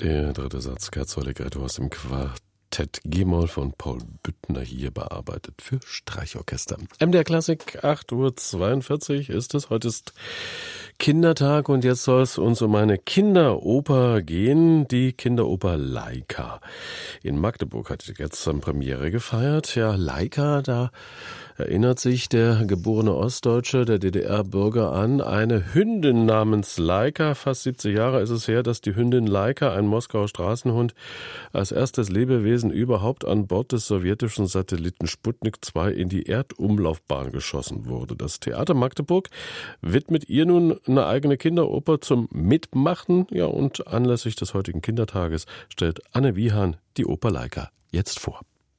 Der dritte Satz, Kerz-Ligretto aus dem Quartett G-Moll von Paul Büttner, hier bearbeitet für Streichorchester. MDR Klassik, 8:42 Uhr ist es. Heute ist Kindertag und jetzt soll es uns um eine Kinderoper gehen, die Kinderoper Laika. In Magdeburg hat die gestern Premiere gefeiert. Ja, Laika, da erinnert sich der geborene Ostdeutsche, der DDR-Bürger an eine Hündin namens Laika. Fast 70 Jahre ist es her, dass die Hündin Laika, ein Moskauer Straßenhund, als erstes Lebewesen überhaupt an Bord des sowjetischen Satelliten Sputnik 2 in die Erdumlaufbahn geschossen wurde. Das Theater Magdeburg widmet ihr nun eine eigene Kinderoper zum Mitmachen. Ja, und anlässlich des heutigen Kindertages stellt Anne Wiehan die Oper Laika jetzt vor.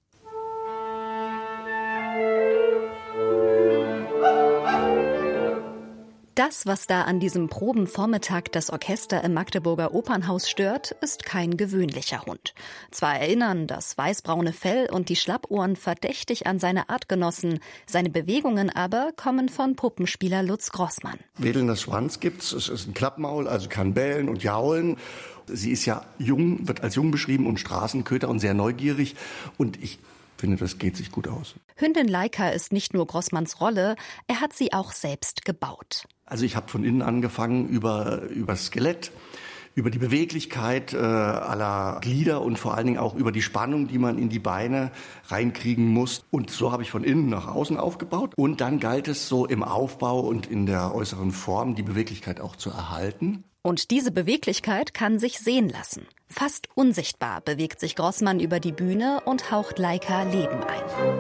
Das, was da an diesem Probenvormittag das Orchester im Magdeburger Opernhaus stört, ist kein gewöhnlicher Hund. Zwar erinnern das weißbraune Fell und die Schlappohren verdächtig an seine Artgenossen, seine Bewegungen aber kommen von Puppenspieler Lutz Grossmann. Wedelnder Schwanz gibt's, es ist ein Klappmaul, also kann bellen und jaulen. Sie ist ja jung, wird als jung beschrieben und Straßenköter und sehr neugierig und ich finde, das geht sich gut aus. Hündin Laika ist nicht nur Grossmanns Rolle, er hat sie auch selbst gebaut. Also ich habe von innen angefangen über Skelett, über die Beweglichkeit aller Glieder und vor allen Dingen auch über die Spannung, die man in die Beine reinkriegen muss. Und so habe ich von innen nach außen aufgebaut. Und dann galt es so im Aufbau und in der äußeren Form die Beweglichkeit auch zu erhalten. Und diese Beweglichkeit kann sich sehen lassen. Fast unsichtbar bewegt sich Grossmann über die Bühne und haucht Laika Leben ein.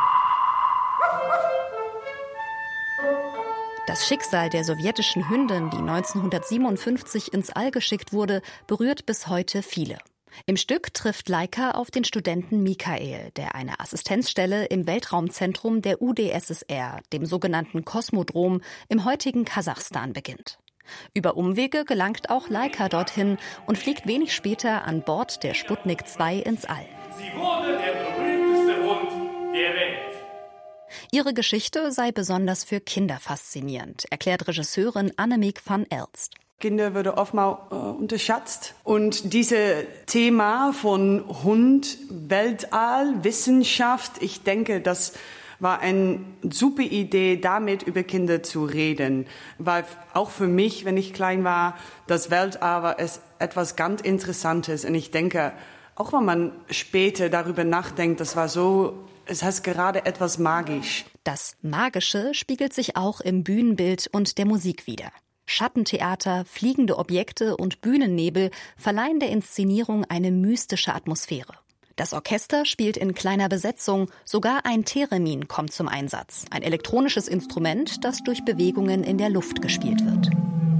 Das Schicksal der sowjetischen Hündin, die 1957 ins All geschickt wurde, berührt bis heute viele. Im Stück trifft Laika auf den Studenten Michael, der eine Assistenzstelle im Weltraumzentrum der UdSSR, dem sogenannten Kosmodrom, im heutigen Kasachstan beginnt. Über Umwege gelangt auch Laika dorthin und fliegt wenig später an Bord der Sputnik 2 ins All. Sie wurde der berühmteste Hund der Welt. Ihre Geschichte sei besonders für Kinder faszinierend, erklärt Regisseurin Annemiek van Elst. Kinder werden oftmals unterschätzt. Und dieses Thema von Hund, Weltall, Wissenschaft, ich denke, das war eine super Idee, damit über Kinder zu reden. Weil auch für mich, wenn ich klein war, das Weltall war etwas ganz Interessantes. Und ich denke, auch wenn man später darüber nachdenkt, das war so, es heißt gerade etwas magisch. Das Magische spiegelt sich auch im Bühnenbild und der Musik wider. Schattentheater, fliegende Objekte und Bühnennebel verleihen der Inszenierung eine mystische Atmosphäre. Das Orchester spielt in kleiner Besetzung, sogar ein Theremin kommt zum Einsatz. Ein elektronisches Instrument, das durch Bewegungen in der Luft gespielt wird.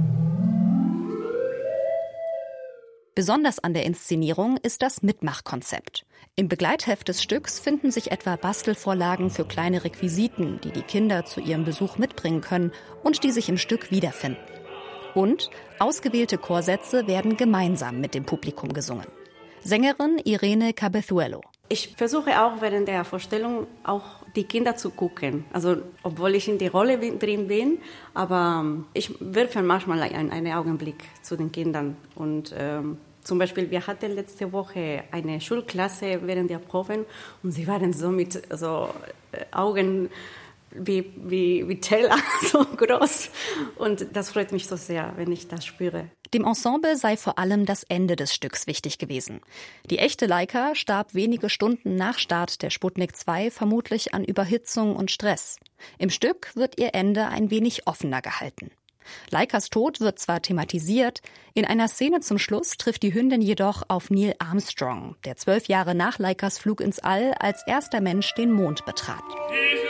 Besonders an der Inszenierung ist das Mitmachkonzept. Im Begleitheft des Stücks finden sich etwa Bastelvorlagen für kleine Requisiten, die die Kinder zu ihrem Besuch mitbringen können und die sich im Stück wiederfinden. Und ausgewählte Chorsätze werden gemeinsam mit dem Publikum gesungen. Sängerin Irene Cabezuelo. Ich versuche auch während der Vorstellung auch die Kinder zu gucken. Also obwohl ich in die Rolle drin bin, aber ich werfe manchmal einen Augenblick zu den Kindern. Und zum Beispiel, wir hatten letzte Woche eine Schulklasse während der Proben und sie waren so mit Augen wie Teller, so groß. Und das freut mich so sehr, wenn ich das spüre. Dem Ensemble sei vor allem das Ende des Stücks wichtig gewesen. Die echte Laika starb wenige Stunden nach Start der Sputnik 2 vermutlich an Überhitzung und Stress. Im Stück wird ihr Ende ein wenig offener gehalten. Laikas Tod wird zwar thematisiert, in einer Szene zum Schluss trifft die Hündin jedoch auf Neil Armstrong, der 12 Jahre nach Laikas Flug ins All als erster Mensch den Mond betrat.